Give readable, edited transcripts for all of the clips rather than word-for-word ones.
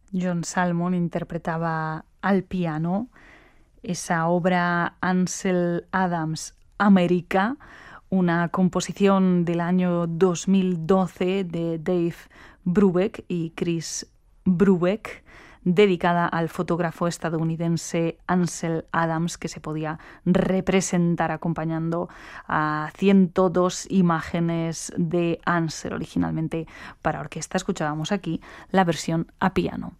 John Salmon interpretaba al piano esa obra Ansel Adams América, una composición del año 2012 de Dave Brubeck y Chris Brubeck, dedicada al fotógrafo estadounidense Ansel Adams, que se podía representar acompañando a 102 imágenes de Ansel, originalmente para orquesta. Escuchábamos aquí la versión a piano.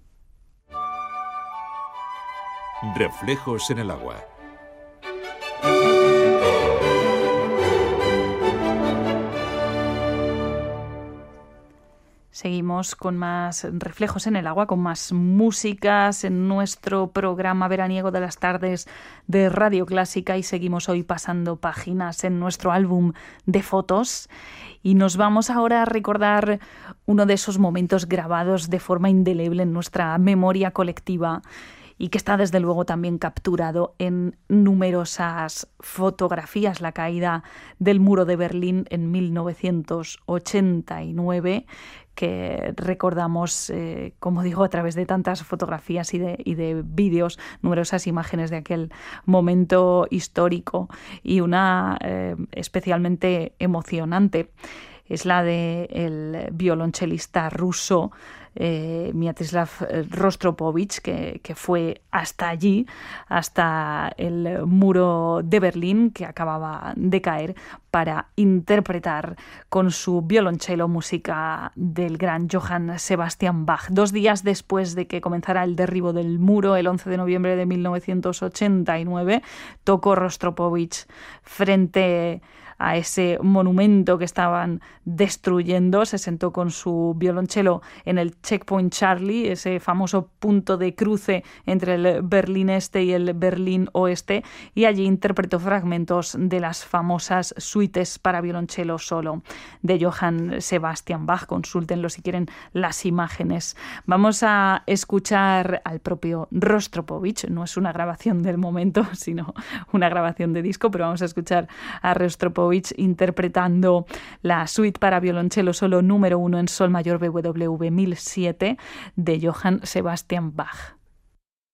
Reflejos en el agua. Seguimos con más reflejos en el agua, con más músicas en nuestro programa veraniego de las tardes de Radio Clásica, y seguimos hoy pasando páginas en nuestro álbum de fotos. Y nos vamos ahora a recordar uno de esos momentos grabados de forma indeleble en nuestra memoria colectiva y que está desde luego también capturado en numerosas fotografías: la caída del muro de Berlín en 1989, que recordamos, como digo, a través de tantas fotografías y de vídeos, numerosas imágenes de aquel momento histórico, y una especialmente emocionante es la del violonchelista ruso Mstislav Rostropovich, que fue hasta allí, hasta el muro de Berlín que acababa de caer, para interpretar con su violonchelo música del gran Johann Sebastian Bach. 2 días después de que comenzara el derribo del muro, el 11 de noviembre de 1989, tocó Rostropovich frente a ese monumento que estaban destruyendo. Se sentó con su violonchelo en el Checkpoint Charlie, ese famoso punto de cruce entre el Berlín Este y el Berlín Oeste, y allí interpretó fragmentos de las famosas suites para violonchelo solo de Johann Sebastian Bach. Consúltenlo si quieren las imágenes. Vamos a escuchar al propio Rostropovich. No es una grabación del momento, sino una grabación de disco, pero vamos a escuchar a Rostropovich interpretando la suite para violonchelo solo número 1 en sol mayor BWV 1007 de Johann Sebastian Bach.